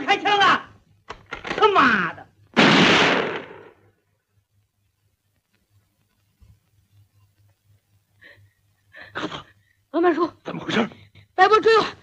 开枪了！他妈的！ 卡子， 王曼叔， 怎么回事？ 白波追我，